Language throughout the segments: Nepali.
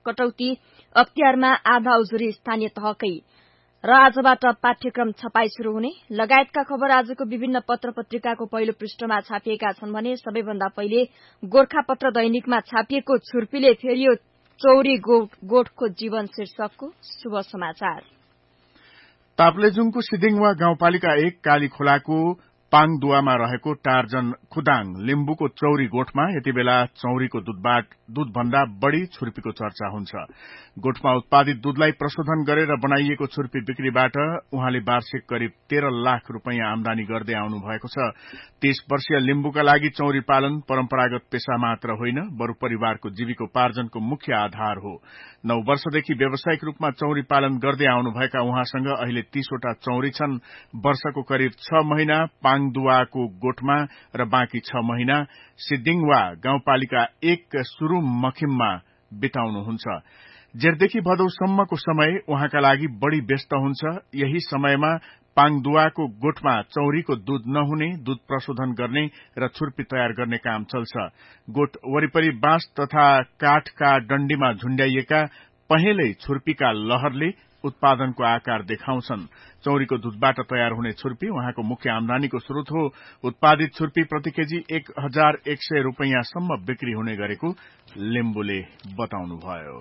कटौती, अख्तियारमा आधा उजुरी स्थानीय तहकै र आजबाट पाठ्यक्रम छपाई शुरू हुने लगायतका खबर आजको विभिन्न पत्र पत्रिकाको पहिलो पृष्ठमा छापिएका छन् भने सबैभन्दा पहिले गोर्खापत्र दैनिकमा छापिएको छुर्पीले फेरियो चौरी गोठको जीवन शीर्षकको शुभ समाचार। ताप्लेजुङको सिदिङवा गाउँपालिका 1 काली खोलाको पाङदुवामा रहेको टार्जन खुदाङ लिम्बुको चौरी गोठमा यतिबेला चौरीको दूधभन्दा बढ़ी छुर्पीको चर्चा हुन्छ। गोठमा उत्पादित दूधलाई प्रशोधन गरेर बनाइएको छुर्पी बिक्रीबाट उहाँले वार्षिक करिब 13 लाख रुपैयाँ आमदानी गर्दै आउनु भएको छ। 30 वर्षीय लिम्बुका लागि चौरी पालन परम्परागत पेशा मात्र होइन, बरु परिवारको जीविकोपार्जनको मुख्य आधार हो। 9 वर्षदेखि व्यावसायिक रूपमा चौरी पालन गर्दै आउनुभएका उहाँसँग अहिले 30 वटा चौरी छन्। वर्षको करिब 6 महिना पाङदुवाको गोठमा र बाँकी 6 महिना सिद्दिङवा गाउँपालिका 1 सुरुम मखिममा बिताउनुहुन्छ। जेठदेखि भदौसम्मको समय उहाँका लागि बढ़ी व्यस्त हुन्छ। यही समयमा पाङदुवाको गोठमा चौरीको दूध नहुने, दूध प्रशोधन गर्ने र छुर्पी तयार गर्ने काम चल्छ। गोठ वरिपरि बाँस तथा काठका डण्डीमा झुण्ड्याइएका पहेँलै छुर्पीका लहरले उत्पादनको आकार देखाउँछन्। चौरीको दूधबाट तयार हुने छुर्पी उहाँको मुख्य आमदानीको स्रोत हो। उत्पादित छुर्पी प्रति केजी 1100 रुपैयाँसम्म बिक्री हुने गरेको लिम्बुले बताउनुभयो।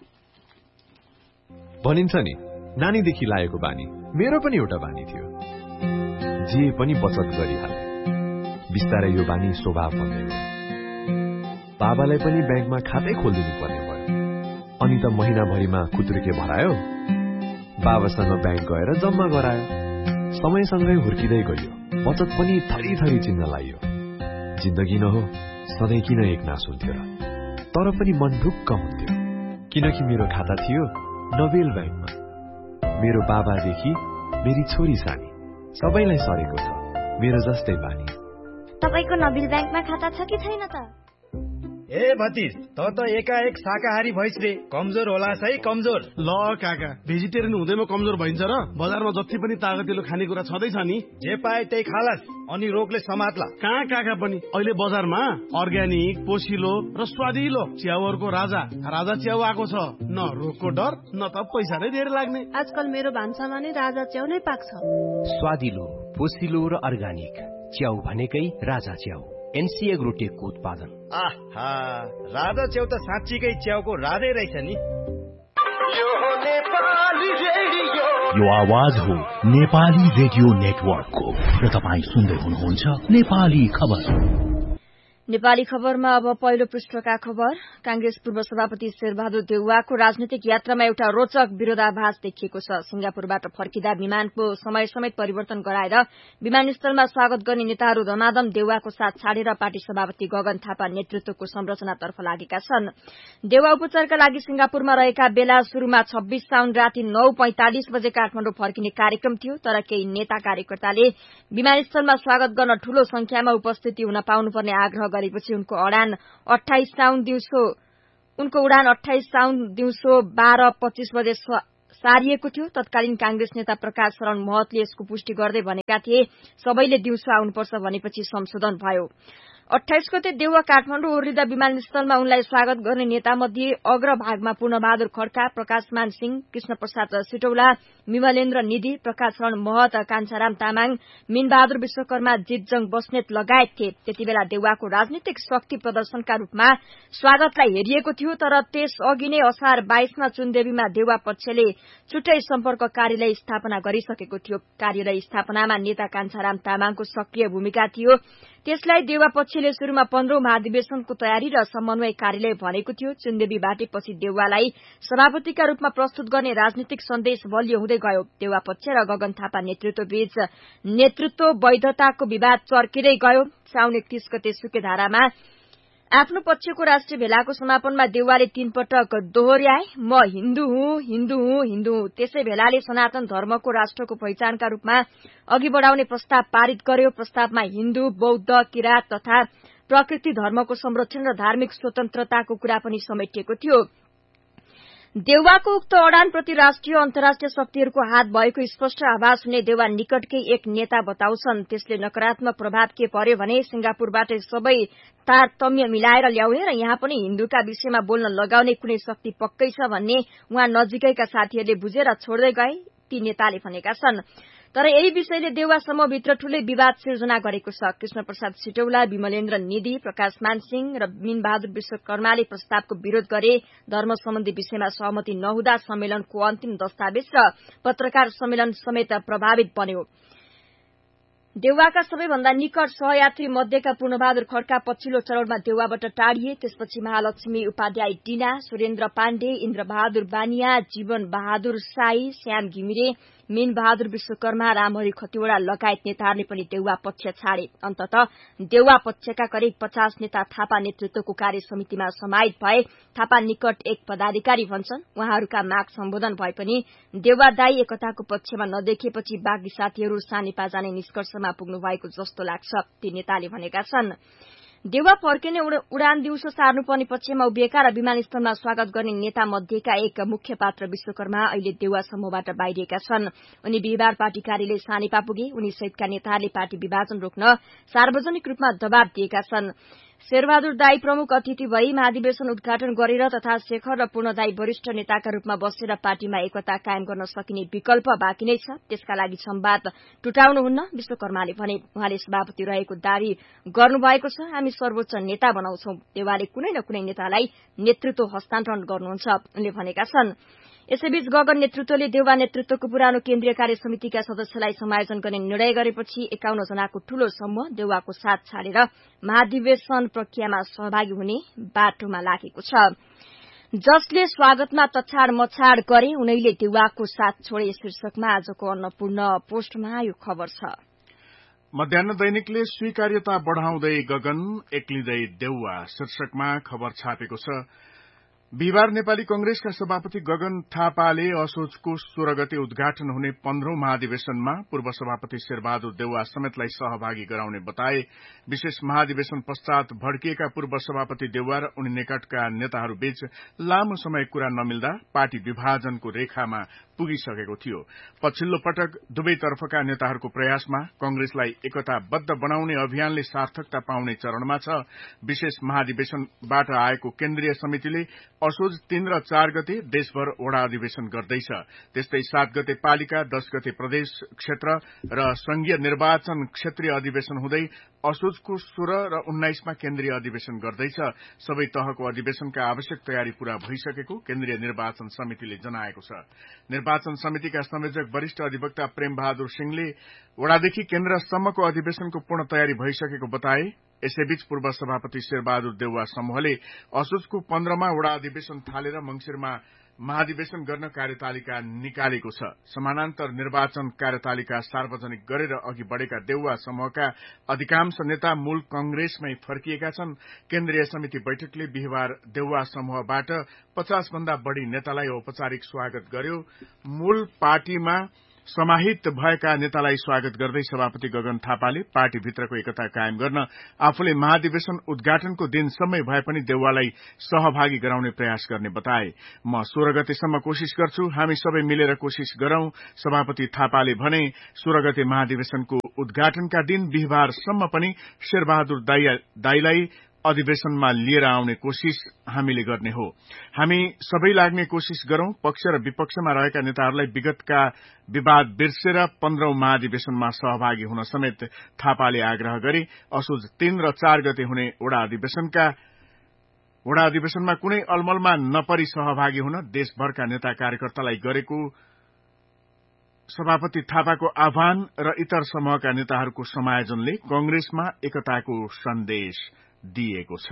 भनिन्छ नि, नानीदेखि लागेको बानी मेरो पनि एउटा बानी थियो। जे पनि बचत गरिहाले। बिस्तारै यो बानी स्वभाव बन्दै गयो। बाबालाई पनि ब्याङ्कमा खातै खोलिदिनु पर्ने भयो। अनि त महिनाभरिमा खुद्रुके भरायो, बाबासँग ब्याङ्क गएर जम्मा गरायो। समयसँगै हुर्किँदै गयो, बचत पनि थरी थरी चिन्न लागियो। जिन्दगी न हो, सधैँ किन एक नास हुन्थ्यो र? तर पनि मन ढुक्क हुन्थ्यो, किनकि मेरो खाता थियो नोबेल ब्याङ्कमा। मेरो बाबादेखि मेरी छोरी सानी सबैलाई सरेको छ मेरो जस्तै बानी। तपाईको नोबेल ब्याङ्कमा खाता छ कि छैन त? ए भतिज, त एकाएक शाकाहारी भइस रे, कमजोर होलास है कमजोर। ल काका, भेजिटेरियन हुँदैमा कमजोर भइन्छ र? बजारमा जति पनि तागतिलो खानेकुरा छँदैछ नि, जे पाए त्यही खालास, अनि रोगले समात्ला। कहाँ काका पनि अहिले बजारमा अर्ग्यानिक, पोसिलो र स्वादिलो च्याउहरूको राजा च्याउ आएको छ। न रोगको डर, न त पैसा नै धेरै लाग्ने। आजकल मेरो भान्सामा नै राजा च्याउ नै पाक्छ। स्वादिलो, पोसिलो र अर्ग्यानिक च्याउ भनेकै राजा च्याउ, एनसी एग्रोटेकको उत्पादन। आहा, राजा च्याउ त साँच्चीकै च्याउको राजै रहेछ नि। यो आवाज हो नेपाली रेडियो नेटवर्कको र तपाईँ सुन्दै हुनुहुन्छ नेपाली खबर। नेपाली खबरमा अब पहिलो पृष्ठका खबर। कांग्रेस पूर्व सभापति शेरबहादुर देउवाको राजनीतिक यात्रामा एउटा रोचक विरोधाभास देखिएको छ। सिंगापुरबाट फर्किँदा विमानको समय समेत परिवर्तन गराएर विमानस्थलमा स्वागत गर्ने नेताहरू धमाधम देउवाको साथ छाडेर पार्टी सभापति गगन थापा नेतृत्वको संरचनातर्फ लागेका छन्। देउवा उपचारका लागि सिंगापुरमा रहेका बेला शुरूमा 26 साउन राति 9:45 बजे काठमाडौँ फर्किने कार्यक्रम थियो, तर केही नेता कार्यकर्ताले विमानस्थलमा स्वागत गर्न ठूलो संख्यामा उपस्थिति हुन पाउनुपर्ने आग्रह गरेपछि उनको उडान 28 साउन दिउँसो 12:25 बजे सारिएको थियो। तत्कालीन कांग्रेस नेता प्रकाश शरण महतले यसको पुष्टि गर्दै भनेका थिए सबैले दिउँसो आउनुपर्छ भनेपछि संशोधन भयो। 28 गते देउवा काठमाडौँ ओर्लिँदा विमानस्थलमा उनलाई स्वागत गर्ने नेतामध्ये अग्रभागमा पूर्णबहादुर खड्का, प्रकाशमान सिंह, कृष्ण प्रसाद सिटौला, विमलेन्द्र निधि, प्रकाश शरण महत, कान्छाराम तामाङ, मीनबहादुर विश्वकर्मा, जितजङ बस्नेत लगायत थिए। त्यतिबेला देउवाको राजनीतिक शक्ति प्रदर्शनका रूपमा स्वागतलाई हेरिएको थियो, तर त्यस अघि नै असार 22 मा चुनदेवीमा देउवा पक्षले छुट्टै सम्पर्क कार्यालय स्थापना गरिसकेको थियो। कार्यालय स्थापनामा नेता कान्छाराम तामाङको सक्रिय भूमिका थियो। त्यसलाई देउवा पक्षले शुरूमा 15औं महाधिवेशनको तयारी र समन्वय कार्यालय भनेको थियो। चुनदेवी बाटेपछि देउवालाई सभापतिका रूपमा प्रस्तुत गर्ने राजनीतिक सन्देश बलियो हुँदै गयो। देउवा पक्ष र गगन थापा नेतृत्वबीच नेतृत्व वैधताको विवाद चर्किँदै गयो। साउन 31 गते सुकेधारामा आफ्नो पक्षको राष्ट्रिय भेलाको समापनमा देउवाले 3 पटक दोहोर्याए, म हिन्दू हुँ, हिन्दू हुँ, हिन्दू हुँ। त्यसै भेलाले सनातन धर्मको राष्ट्रको पहिचानका रूपमा अघि बढ़ाउने प्रस्ताव पारित गर्यो। प्रस्तावमा हिन्दू, बौद्ध, किरात तथा प्रकृति धर्मको संरक्षण र धार्मिक स्वतन्त्रताको कुरा पनि समेटिएको थियो। देउवाको उक्त अडानप्रति राष्ट्रिय अन्तर्राष्ट्रिय शक्तिहरूको हात भएको स्पष्ट आभास हुने देउवा निकटकै एक नेता बताउँछन्। त्यसले नकारात्मक प्रभाव के पर्यो भने सिंगापुरबाट सबै तारतम्य मिलाएर ल्याउने र यहाँ पनि हिन्दूका विषयमा बोल्न लगाउने कुनै शक्ति पक्कै छ भन्ने उहाँ नजिकैका साथीहरूले बुझेर छोड्दै गए, ती नेताले भनेका छन्। तर यही विषयले देउवा समूहभित्र ठूलै विवाद सिर्जना गरेको छ। कृष्णप्रसाद सिटौला, विमलेन्द्र निधि, प्रकाश मानसिंह र मीनबहादुर विश्वकर्माले प्रस्तावको विरोध गरे। धर्म सम्बन्धी विषयमा सहमति नहुँदा सम्मेलनको अन्तिम दस्तावेज र पत्रकार सम्मेलन समेत प्रभावित बन्यो। देउवाका सबैभन्दा निकट सहयात्री मध्येका पूर्णबहादुर खड्का पछिल्लो चरणमा देउवाबाट टाढिए। त्यसपछि महालक्ष्मी उपाध्याय डिना, सुरेन्द्र पाण्डे, इन्द्रबहादुर बानिया, जीवन बहादुर साई, श्याम घिमिरे, मीनबहादुर विश्वकर्मा, रामहरि खतिवड़ा लगायत नेताहरूले पनि देउवा पक्ष छाडे। अन्ततः देउवा पक्षका करिब 50 नेता थापा नेतृत्वको कार्य समितिमा समाहित भए। थापा निकट एक पदाधिकारी भन्छन् उहाँहरूका माग सम्बोधन भए पनि देउवा दाई एकताको पक्षमा नदेखिएपछि बाँकी साथीहरू सानेपा जाने निष्कर्षमा पुग्नु भएको जस्तो लाग्छ, ती नेताले भनेका छन्। देउवा फर्किने उडान दिउँसो सार्नुपर्ने पक्षमा उभिएका र विमानस्थलमा स्वागत गर्ने नेता मध्येका एक मुख्य पात्र विश्वकर्मा अहिले देउवा समूहबाट बाहिरिएका छन्। उनी बिहिबार पार्टी कार्यालय सानेपा पुगे। उनी सहितका नेताहरूले पार्टी विभाजन रोक्न सार्वजनिक रूपमा दबाव दिएका छन्। शेरबहादुर दाई प्रमुख अतिथि भई महाधिवेशन उद्घाटन गरेर तथा शेखर र पूर्ण दाई वरिष्ठ नेताका रूपमा बसेर पार्टीमा एकता कायम गर्न सकिने विकल्प बाँकी नै छ। त्यसका लागि संवाद टुटाउनुहुन्न, विश्वकर्माले भने। उहाँले सभापति रहेको दावी गर्नुभएको छ। हामी सर्वोच्च नेता बनाउँछौं। देउवाले कुनै न कुनै नेतालाई नेतृत्व हस्तान्तरण गर्नुहुन्छ, उनले भनेका छन्। यसैबीच गगन नेतृत्वले देउवा नेतृत्वको पुरानो केन्द्रीय कार्य समितिका सदस्यलाई समायोजन गर्ने निर्णय गरेपछि 51 जनाको ठूलो समूह देउवाको साथ छाडेर महाधिवेशन प्रक्रियामा सहभागी हुने बाटोमा लागेको छ। जसले स्वागतमा तछाड मछाड गरे उनैले देउवाको साथ छोडे शीर्षकमा आजको अन्नपूर्ण पोस्टमा यो खबर छ। मध्याह्न दैनिकले स्वीकार्यता बढ़ाउँदै गगन एक्लिँदै देउवा शीर्षकमा खबर छापेको छ। बिहिबार नेपाली कंग्रेसका सभापति गगन थापाले असोजको 16 गते उद्घाटन हुने 15औं महाधिवेशनमा पूर्व सभापति शेरबहादुर देउवा समेतलाई सहभागी गराउने बताए। विशेष महाधिवेशन पश्चात भड्किएका पूर्व सभापति देउवा र उनी निकटका नेताहरूबीच लामो समय कुरा नमिल्दा पार्टी विभाजनको रेखामा पुगिसकेको थियो। पछिल्लो पटक दुवैतर्फका नेताहरूको प्रयासमा कंग्रेसलाई एकताबद्ध बनाउने अभियानले सार्थकता पाउने चरणमा छ। विशेष महाधिवेशनबाट आएको केन्द्रीय समितिले असोज 3 र 4 गते देशभर वडा अधिवेशन गर्दैछ। त्यस्तै 7 गते पालिका, 10 गते प्रदेश क्षेत्र र संघीय निर्वाचन क्षेत्रीय अधिवेशन हुँदै असोजको 16 र 19 मा केन्द्रीय अधिवेशन गर्दैछ। सबै तहको अधिवेशनका आवश्यक तयारी पूरा भइसकेको केन्द्रीय निर्वाचन समितिले जनाएको छ। निर्वाचन समितिका संयोजक वरिष्ठ अधिवक्ता प्रेम बहादुर सिंहले वडादेखि केन्द्रसम्मको अधिवेशनको पूर्ण तयारी भइसकेको बताए। यसैबीच पूर्व सभापति शेरबहादुर देउवा समूहले असोजको 15 मा वडा अधिवेशन थालेर मंगिरमा महाधिवेशन गर्न कार्यतालिका निकालेको छ। समानान्तर निर्वाचन कार्यतालिका सार्वजनिक गरेर अघि बढ़ेका देउवा समूहका अधिकांश नेता मूल कंग्रेसमै फर्किएका छन्। केन्द्रीय समिति बैठकले बिहिबार देउवा समूहबाट 50 भन्दा बढ़ी नेतालाई औपचारिक स्वागत गर्यो। मूल पार्टीमा समाहित भएका नेतालाई स्वागत गर्दै सभापति गगन थापाले पार्टीभित्रको एकता कायम गर्न आफूले महाधिवेशन उद्घाटनको दिन समय भए पनि देउवालाई सहभागी गराउने प्रयास गर्ने बताए। म 16 गतेसम्म कोशिश गर्छु, हामी सबै मिलेर कोशिश गरौं, सभापति थापाले भने। 16 गते महाधिवेशनको उद्घाटनका दिन बिहिबारसम्म पनि शेरबहादुर दाईलाई अधिवेशनमा लिएर आउने कोशिश हामीले गर्ने हो। हामी सबै लाग्ने कोशिश गरौं। पक्ष र विपक्षमा रहेका नेताहरूलाई विगतका विवाद बिर्सेर 15औं महाधिवेशनमा सहभागी हुन समेत थापाले आग्रह गरे। असोज 3 र 4 गते हुने वडा अधिवेशनमा कुनै अलमलमा नपरी सहभागी हुन देशभरका नेता कार्यकर्तालाई गरेको सभापति थापाको आह्वान र इतर समूहका नेताहरूको समायोजनले कंग्रेसमा एकताको सन्देश दिएको छ।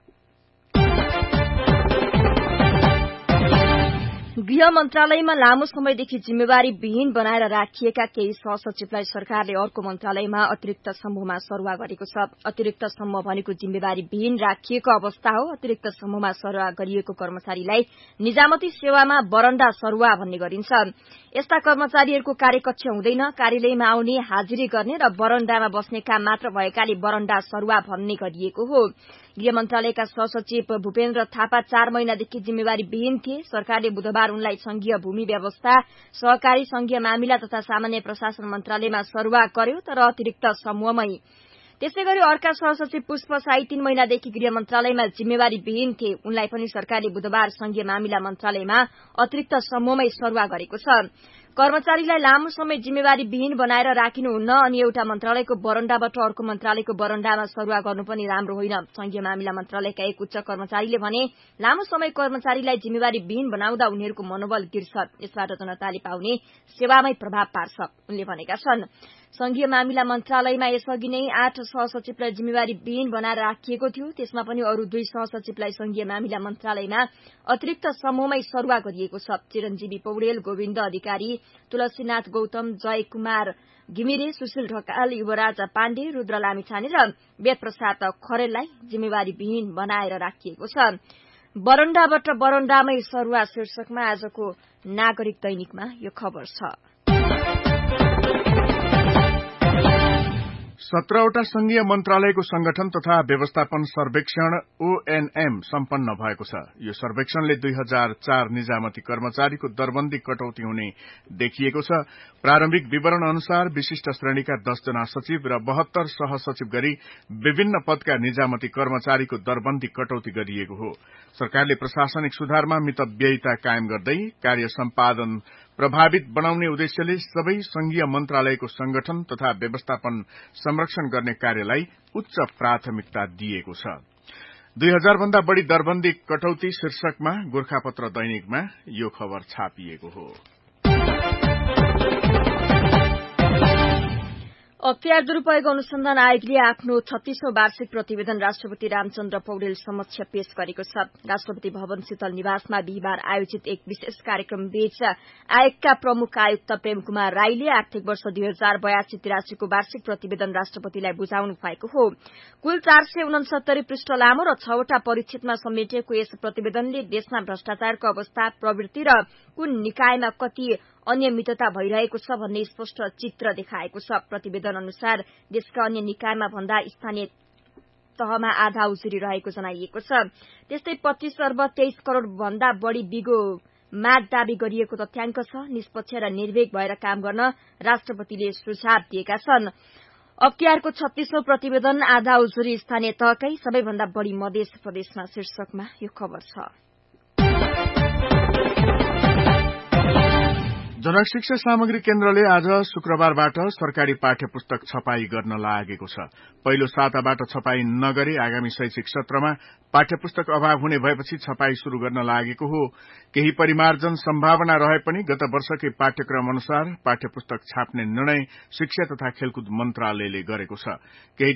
गृह मन्त्रालयमा लामो समयदेखि जिम्मेवारी विहीन बनाएर राखिएका केही सहसचिवलाई सरकारले अर्को मन्त्रालयमा अतिरिक्त समूहमा सरुवा गरेको छ। अतिरिक्त समूह भनेको जिम्मेवारी विहीन राखिएको अवस्था हो। अतिरिक्त समूहमा सरुवा गरिएको कर्मचारीलाई निजामती सेवामा बरण्डा सरुवा भन्ने गरिन्छ। यस्ता कर्मचारीहरूको कार्यकक्ष हुँदैन, कार्यालयमा आउने, हाजिरी गर्ने र बरण्डामा बस्ने काम मात्र भएकाले बरण्डा सरुवा भन्ने गरिएको हो। गृह मन्त्रालयका सहसचिव भूपेन्द्र थापा 4 महिनादेखि जिम्मेवारी विहीन थिए। सरकारले बुधबार उनलाई संघीय भूमि व्यवस्था, सहकारी संघीय मामिला तथा सामान्य प्रशासन मन्त्रालयमा सरुवा गर्यो, तर अतिरिक्त समूहमै। त्यसैगरी अर्का सहसचिव पुष्प साई 3 महिनादेखि गृह मन्त्रालयमा जिम्मेवारी विहीन थिए। उनलाई पनि सरकारले बुधबार संघीय मामिला मन्त्रालयमा अतिरिक्त समूहमै सरुवा गरेको छ। कर्मचारीलाई लामो समय जिम्मेवारी विहीन बनाएर राखिनुहुन्न अनि एउटा मन्त्रालयको बरण्डाबाट अर्को मन्त्रालयको बरण्डामा सरुवा गर्नु पनि राम्रो होइन। संघीय मामिला मन्त्रालयका एक उच्च कर्मचारीले भने लामो समय कर्मचारीलाई जिम्मेवारी विहीन बनाउँदा उनीहरूको मनोबल गिर्छ, यसबाट जनताले पाउने सेवामै प्रभाव पार्छ। उनले भनेका छन्, संघीय मामिला मन्त्रालयमा यसअघि नै 8 सहसचिवलाई जिम्मेवारी विहीन बनाएर राखिएको थियो। त्यसमा पनि अरू 2 सहसचिवलाई संघीय मामिला मन्त्रालयमा अतिरिक्त समूहमै सरुवा गरिएको छ। चिरञ्जीवी पौडेल, गोविन्द अधिकारी, तुलसीनाथ गौतम, जय कुमार घिमिरे, सुशील ढकाल, युवराज पाण्डे, रुद्र लामिछाने र वेद प्रसाद खरेललाई जिम्मेवारी विहीन बनाएर राखिएको छ। बरण्डाबाट बरण्डामै सरुवा शीर्षकमा आजको नागरिक दैनिकमा यो खबर छ। 17वटा संघीय मन्त्रालयको संगठन तथा व्यवस्थापन सर्वेक्षण ONM सम्पन्न भएको छ। यो सर्वेक्षणले 2004 निजामती कर्मचारीको दरबन्दी कटौती हुने देखिएको छ। प्रारम्भिक विवरण अनुसार विशिष्ट श्रेणीका 10 जना सचिव र 72 सहसचिव गरी विभिन्न पदका निजामती कर्मचारीको दरबन्दी कटौती गरिएको हो। सरकारले प्रशासनिक सुधारमा मितव्ययिता कायम गर्दै कार्य सम्पादन प्रभावित बनाउने उद्देश्यले सबै संघीय मन्त्रालयको संगठन तथा व्यवस्थापन संरक्षण गर्ने कार्यलाई उच्च प्राथमिकता दिएको छ। 2000 भन्दा बढ़ी दरबन्दी कटौती शीर्षकमा गोर्खापत्र दैनिकमा यो खबर छापिएको हो। अख्तियार दुरूपयोग अनुसन्धान आयोगले आफ्नो 36औं वार्षिक प्रतिवेदन राष्ट्रपति रामचन्द्र पौडेल समक्ष पेश गरेको छ। राष्ट्रपति भवन शीतल निवासमा बिहिबार आयोजित एक विशेष कार्यक्रम बीच आयोगका प्रमुख आयुक्त प्रेम कुमार राईले आर्थिक वर्ष 2082-83 को वार्षिक प्रतिवेदन राष्ट्रपतिलाई बुझाउनु भएको हो। कुल 469 पृष्ठ लामो र 6वटा परिच्छेदमा समेटिएको यस प्रतिवेदनले देशमा भ्रष्टाचारको अवस्था, प्रवृत्ति र कुन निकायमा कति अनियमितता भइरहेको छ भन्ने स्पष्ट चित्र देखाएको छ। प्रतिवेदन अनुसार देशका अन्य निकायमा भन्दा स्थानीय तहमा आधा उजुरी रहेको जनाइएको छ। त्यस्तै 25 अर्ब 23 करोड़ भन्दा बढ़ी बिगो माग दावी गरिएको तथ्याङ्क छ। निष्पक्ष र निर्भीक भएर काम गर्न राष्ट्रपतिले सुझाव दिएका छन्। अख्तियारको 36औं प्रतिवेदन आधा उजुरी स्थानीय तहकै, सबैभन्दा बढ़ी मध्य प्रदेशमा शीर्षकमा यो खबर छ। जनक शिक्षा सामग्री केन्द्रले आज शुक्रबारबाट सरकारी पाठ्य पुस्तक छपाई गर्न लागेको छ। पहिलो साताबाट छपाई नगरे आगामी शैक्षिक सत्रमा पाठ्य पुस्तक अभाव हुने भएपछि छपाई शुरू गर्न लागेको हो। केही परिमार्जन सम्भावना रहे पनि गत वर्षकै पाठ्यक्रम अनुसार पाठ्य पुस्तक छाप्ने निर्णय शिक्षा तथा खेलकुद मन्त्रालयले गरेको छ। केही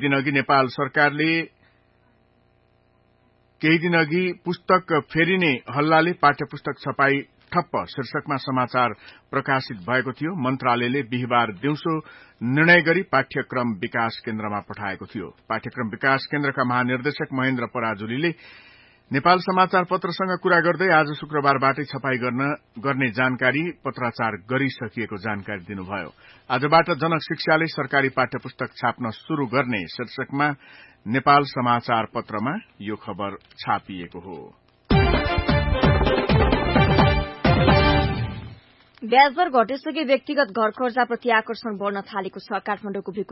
दिन अघि पुस्तक फेरिने हल्लाले पाठ्य पुस्तक छपाई ठप्प शीर्षकमा समाचार प्रकाशित भएको थियो। मन्त्रालयले बिहिबार दिउँसो निर्णय गरी पाठ्यक्रम विकास केन्द्रमा पठाएको थियो। पाठ्यक्रम विकास केन्द्रका महानिर्देशक महेन्द्र पराजुलीले नेपाल समाचार पत्रसँग कुरा गर्दै आज शुक्रबारबाटै छपाई गर्ने जानकारी पत्राचार गरिसकिएको जानकारी दिनुभयो। आजबाट जनक शिक्षाले सरकारी पाठ्य पुस्तक छाप्न शुरू गर्ने शीर्षकमा नेपाल समाचार पत्रमा यो खबर छापिएको हो। ब्याजदर घटेसँगै व्यक्तिगत घर कर्जाप्रति आकर्षण बढ़न थालेको छ। काठमाडौँको